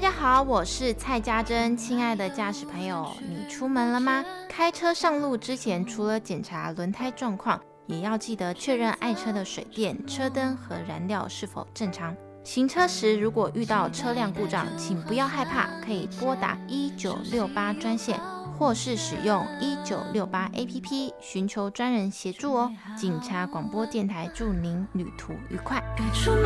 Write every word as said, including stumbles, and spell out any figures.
家好，我是蔡家珍。亲爱的驾驶朋友，你出门了吗？开车上路之前，除了检查轮胎状况，也要记得确认爱车的水电、车灯和燃料是否正常。行车时如果遇到车辆故障，请不要害怕，可以拨打一九六八专线，或是使用一九六八 A P P 寻求专人协助哦。警察广播电台祝您旅途愉快。